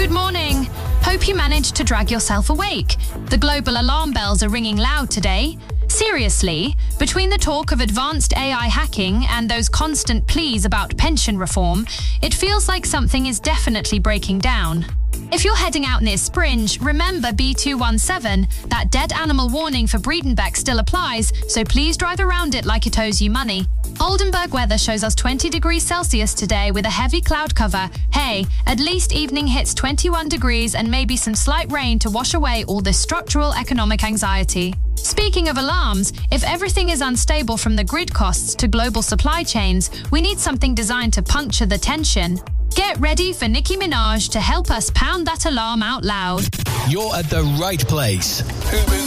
Good morning. Hope you managed to drag yourself awake. The global alarm bells are ringing loud today. Seriously, between the talk of advanced AI hacking and those constant pleas about pension reform, it feels like something is definitely breaking down. If you're heading out near Springe, remember B217, that dead animal warning for Breedenbeck still applies, so please drive around it like it owes you money. Oldenburg weather shows us 20 degrees Celsius today with a heavy cloud cover. Hey, at least evening hits 21 degrees and maybe some slight rain to wash away all this structural economic anxiety. Speaking of alarms, if everything is unstable from the grid costs to global supply chains, we need something designed to puncture the tension. Get ready for Nicki Minaj to help us pound that alarm out loud. You're at the right place.